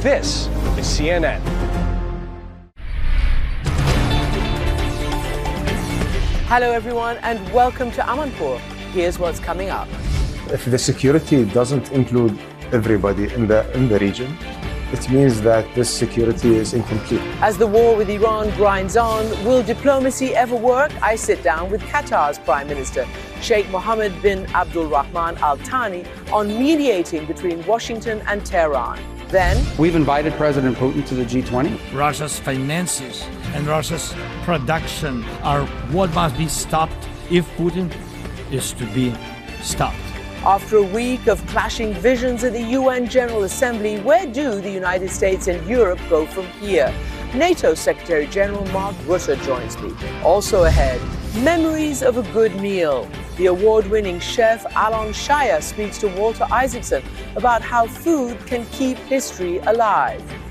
This is CNN. Hello everyone and welcome to Amanpur. Here's what's coming up. If the security doesn't include everybody in the region, it means that this security is incomplete. As the war with Iran grinds on, will diplomacy ever work? I sit down with Qatar's Prime Minister, Sheikh Mohammed bin Abdul Rahman Al Thani, on mediating between Washington and Tehran. Then, we've invited President Putin to the G20. Russia's finances and Russia's production are what must be stopped if Putin is to be stopped. After a week of clashing visions at the UN General Assembly, where do the United States and Europe go from here? NATO Secretary General Mark Rutte joins me. Also ahead, memories of a good meal. The award-winning chef Alon Shaya speaks to Walter Isaacson about how food can keep history alive.